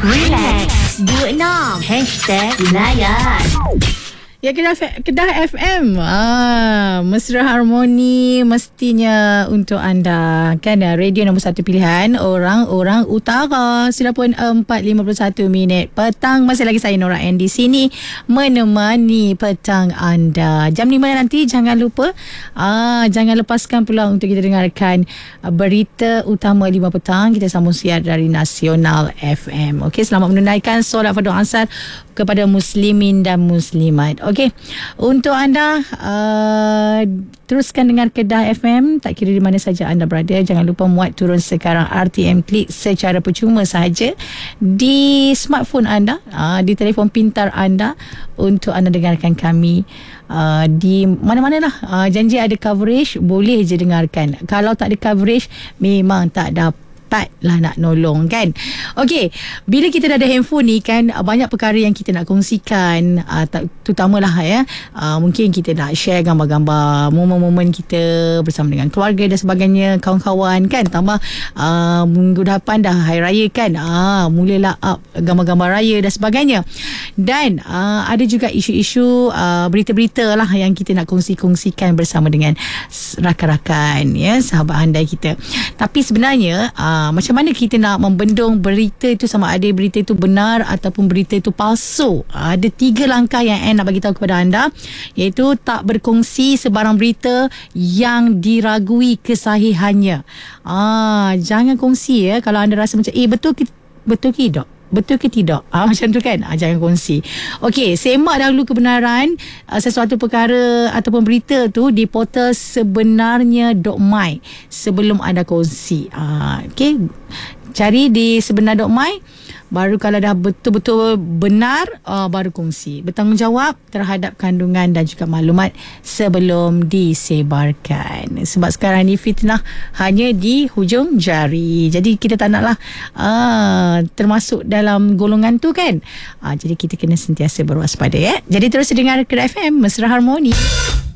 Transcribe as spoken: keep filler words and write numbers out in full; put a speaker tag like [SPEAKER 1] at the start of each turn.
[SPEAKER 1] Relax dua enam Hashtag Layan.
[SPEAKER 2] Ya, Kedah, Kedah F M. Ah, mesra harmoni mestinya untuk anda. Kan radio nombor satu pilihan orang-orang utara. Sudah pun empat lima puluh satu minit petang. Masih lagi saya Nora N di sini menemani petang anda. Jam lima nanti jangan lupa ah, jangan lepaskan peluang untuk kita dengarkan berita utama lima petang. Kita sambung siar dari Nasional F M. Okey, selamat menunaikan solat fardu asar kepada muslimin dan muslimat. Okey, untuk anda uh, teruskan dengar Kedah F M tak kira di mana saja anda berada. Jangan lupa muat turun sekarang R T M Klik secara percuma sahaja di smartphone anda, uh, di telefon pintar anda untuk anda dengarkan kami uh, di mana-mana lah. Uh, janji ada coverage, boleh je dengarkan. Kalau tak ada coverage, memang tak dapat lah nak nolong, kan. Okey, bila kita dah ada handphone ni kan, banyak perkara yang kita nak kongsikan, uh, terutamalah ya, uh, mungkin kita nak share gambar-gambar momen-momen kita bersama dengan keluarga dan sebagainya, kawan-kawan kan. Tambah uh, minggu depan dah hari raya kan, uh, mulalah up gambar-gambar raya dan sebagainya. Dan uh, ada juga isu-isu uh, berita-berita lah yang kita nak kongsi-kongsikan bersama dengan rakan-rakan, ya, sahabat handai kita. Tapi sebenarnya uh, macam mana kita nak membendung berita itu, sama ada berita itu benar ataupun berita itu palsu. Ada tiga langkah yang saya nak bagi tahu kepada anda, iaitu tak berkongsi sebarang berita yang diragui kesahihannya. Ah, jangan kongsi ya kalau anda rasa macam eh betul ke betul ke tidak? Betul ke tidak? Ah, macam tu kan? Ah, jangan kongsi. Okey, semak dahulu kebenaran uh, sesuatu perkara ataupun berita tu di portal sebenarnya dot my sebelum anda kongsi. Ah, okey, cari di sebenar dot my. Baru kalau dah betul-betul benar, uh, baru kongsi. Bertanggungjawab terhadap kandungan dan juga maklumat sebelum disebarkan. Sebab sekarang ni fitnah hanya di hujung jari. Jadi kita tak naklah uh, termasuk dalam golongan tu kan. Uh, jadi kita kena sentiasa berwaspada ya. Jadi terus dengar Kedah F M, mesra harmoni.